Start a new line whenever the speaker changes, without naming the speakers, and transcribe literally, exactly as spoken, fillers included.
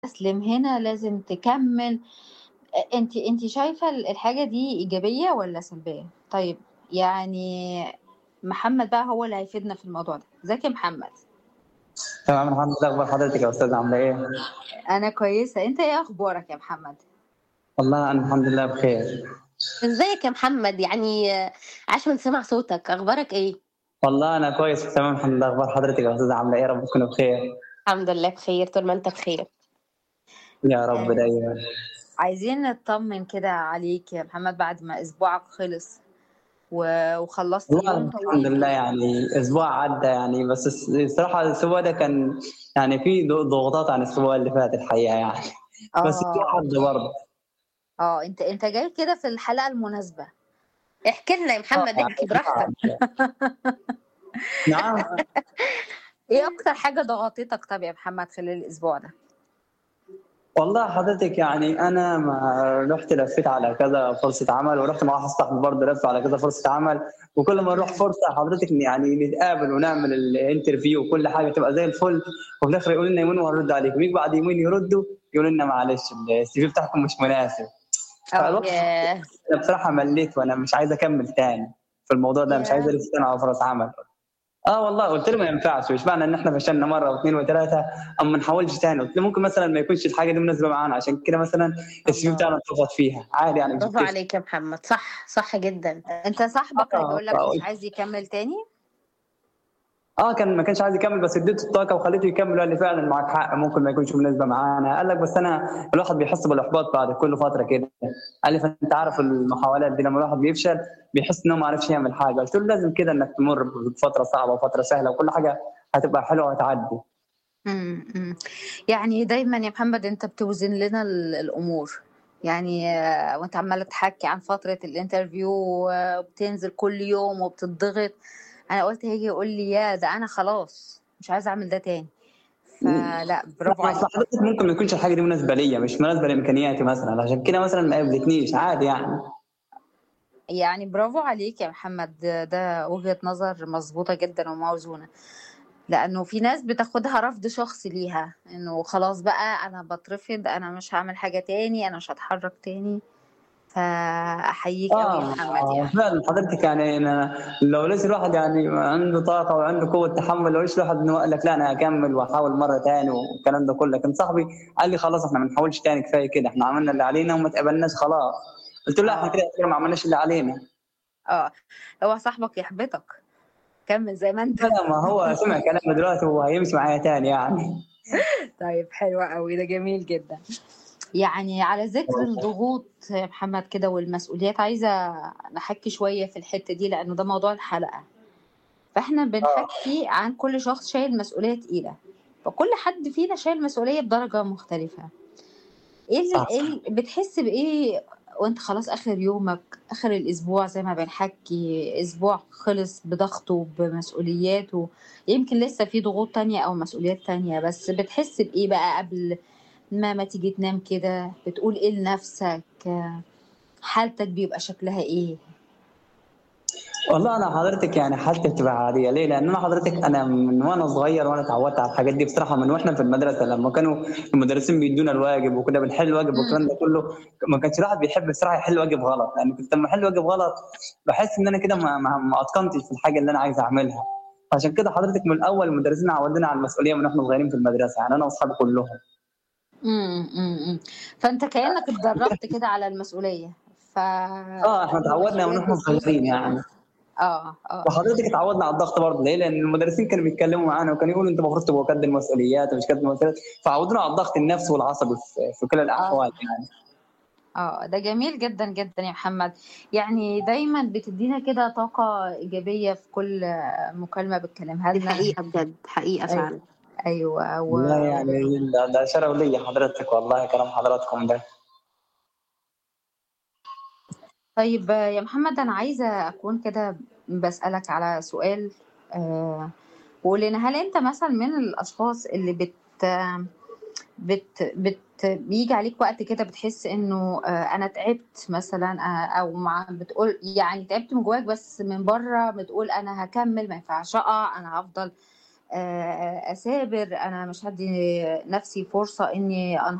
تستسلم هنا، لازم تكمّل. أ أنتِ أنتِ شايفة ال الحاجة دي إيجابية والّا سلبية؟ طيب يعني محمد بقى هو اللي هيفيدنا في الموضوع ده. ازيك يا محمد؟
تمام الحمد لله. أخبار حضرتِك يا أستاذة عاملة إيه؟
أنا كويسة، أنت إيه أخبارك يا محمد؟
والله أنا الحمد لله بخير.
ازيك يا محمد؟ يعني عاش من سمع صوتك، اخبارك ايه؟
والله أنا كويس وتمام الحمد لله. أخبار حضرتِك يا أستاذة عاملة إيه؟ يا رب تكوني بخير.
الحمد لله بخير طول ما انت بخير.
يا رب
آآ
دايمًا.
عايزين نطمن كده عليك يا محمد بعد ما أسبوعك خلص و وخلّصت
والله
يوم
الحمد
طويل
لله
كده.
يعني أسبوع عدّى يعني، بس الص الصراحة الأسبوع ده كان يعني في ض ضغوطات عن الأسبوع اللي فات الحقيقة يعني، بس الأسبوع
آه.
عدّى برضه.
آه، أنت أنت جاي كده في الحلقة المناسبة.
احكِ لنا يا
آه
محمد،
يعني
احكِ
الأسبوع
براحتك.
عدّى. نعم؟
إيه أكتر حاجة ضغطتك طب يا محمد خلال الأسبوع ده؟
والله حضرتِك يعني أنا ما رُحت لفّيت على كذا فرصة عمل، ورُحت مع واحد صاحبي برضه لَف على كذا فرصة عمل، وكل ما نروح
إمم.
فرصة حضرتِك يعني نتقابل ونعمل الinterview وكل حاجة تبقى زي الفل، وفي الآخر يقولوا لنا يومين وهنرد عليكم، ييجوا بعد يومين يردوا يقولوا لنا معلش الCV بتاعكم مش مناسب.
آه.
فالواحد
ياه!
أنا بصراحة ملّيت وأنا مش عايز أكمّل تاني في الموضوع ده، مش عايز
ياه!
ألِف تاني على فرص عمل. آه والله قُلت له: "ما ينفعش، مش معنى إن إحنا فشلنا مرّة واتنين وتلاتة أمّا نحاولش تاني." قُلت له: "ممكن مثلًا ما يكونش الحاجة دي مناسبة معانا، عشان كده مثلًا الCV بتاعنا
الله!
اترفض فيها، عادي يعني مش
برافو
بتفرق."
عليك يا محمد، صح، صح جدًا.
أنت صاحبك اللي
آه،
بيقول لك مش
فقُلت
عايز يكمّل تاني؟
آه، كان ما كانش عايز يكمّل بس اديته الطاقة وخلّيته يكمّل وقال لي: "فعلًا معاك حق ممكن ما يكونش مناسبة معانا." قال لك: "بس أنا الواحد بيحس بالإحباط بعد كل فترة كده." قال لي: "فأنت عارف
آه.
المحاولات دي لمّا الواحد بيفشل بيحس إن هو ما عرفش يعمل حاجة." قُلت له: "لازم كده إنك تمُر بفترة صعبة وفترة سهلة وكل حاجة هتبقى حلوة وهتعدّي."
إمم، إمم. يعني دايمًا يا محمد أنت بتوزن لنا ال الأمور. يعني وأنت عمّال تحكّي عن فترة الinterview وبتنزل كل يوم وبتضغط، أنا قُلت هييجي يقول لي ياه! ده أنا خلاص مش عايز أعمل ده تاني.
إمم.
فلأ
لأ،
برافو
ما أصل
عليك.
حضرتِك ممكن ما يكونش الحاجة دي مناسبة ليّا، مش مناسبة لإمكانياتي مثلًا، عشان كده مثلًا ما قابلتنيش، عادي يعني.
يعني برافو عليك يا محمد، ده ده وجهة نظر مضبوطة جدًا وموزونة. لأنه في ناس بتاخدها رفض شخصي ليها، إنه خلاص بقى أنا باترفض، أنا مش هاعمل حاجة تاني، أنا مش هاتحرّك تاني. فأحييك أوي يا
آه،
محمد يعني.
فعلًا حضرتِك يعني أنا لو لقيت الواحد يعني عنده طاقة وعنده قوة تحمُّل، لو لقيت الواحد إن هو قال لك لأ أنا هاكمّل وهاحاول مرّة تاني والكلام ده كُلّه، لكن صاحبي قال لي: "خلاص إحنا ما نحاولش تاني كفاية كده، إحنا عملنا اللي علينا وما اتقبلناش خلاص." قُلت له: "لأ إحنا كده
آه.
يعتبر ما عملناش اللي علينا."
آه. اوعى صاحبك يحبطك، كمّل زي ما أنت.
لا، لا، ما هو سمع كلامي دلوقتي وهيمشي معايا تاني يعني.
طيب حلو أوي، ده جميل جدًا. يعني على ذكر الضغوط يا محمد كده والمسؤوليات، عايزة نحكّي شوية في الحتّة دي لإنه ده موضوع الحلقة. فإحنا
آه،
بنحكّي عن كل شخص شايل مسؤولية تقيلة، فكل حد فينا شايل مسؤولية بدرجة مختلفة. إيه ال
صح.
إيه ال بتحس بإيه وأنت خلاص آخر يومك، آخر الأسبوع زي ما بنحكّي، أسبوع خلص بضغطه بمسؤولياته، يمكن لسه في ضغوط تانية أو مسؤوليات تانية، بس بتحس بإيه بقى قبل ما ما تيجي تنام كده، بتقول إيه لنَفْسك، حالتك بيبقى شكلها إيه؟
والله أنا حضرتِك يعني حالتي بتبقى عادية، ليه؟ لإن أنا حضرتِك أنا من وأنا صغير وأنا اتعودت على الحاجات دي بصراحة من وإحنا في المدرسة، لمّا كانوا المدرسين بيدّونا الواجب وكنا بنحل الواجب والكلام
إمم.
ده كلّه، ما كانش الواحد بيحب بصراحة يحل واجب غلط، لإن كنت لمّا أحل واجب غلط باحس إن أنا كده ما ما ما أتقنتش في الحاجة اللي أنا عايز أعملها، فعشان كده حضرتِك من الأول المدرسين عوّدونا على المسؤولية من وإحنا صغيرين في المدرسة، يعني أنا وأصحابي كلّهم.
إمم، إمم، إمم. فأنت كإنّك اتدرّبت كده على المسؤولية،
آه، إحنا
فأي
اتعودنا من
مسؤوليات
وإحنا
بتدوس
صغيرين
فيها.
يعني.
آه، آه.
وحضرتِك اتعوّدنا على الضغط برضه، ليه؟ لإن المدرسين كانوا بيتكلّموا معانا وكانوا يقولوا أنتم المفروض تبقوا قد المسؤوليات ومش قد المسؤوليات، فعوّدونا على الضغط النفسي والعصبي في في كلا
آه.
الأحوال يعني.
آه، ده جميل جدًا، جدًا يا محمد. يعني دايمًا بتدّينا كده طاقة إيجابية في كل مكالمة بتكلمها
دي
لنا.
حقيقة بجد، حقيقة
أيوه،
فعلًا.
أيوه و
والله يعني ده ده شرف ليّا حضرتِك والله كلام حضراتكم ده.
طيب يا محمد أنا عايزة أكون كده باسألك على سؤال. آآ وقُل لنا هل أنت مثلًا من الأشخاص اللي بت بت بت بييجي عليك وقت كده بتحس إنه آآ أنا تعبت مثلًا آآ أو مع بتقول يعني تعبت من جواك بس من برّه بتقول أنا هاكمّل ما ينفعش أقع، أنا هافضل آه، اثابر، انا مش هدي نفسي فرصة اني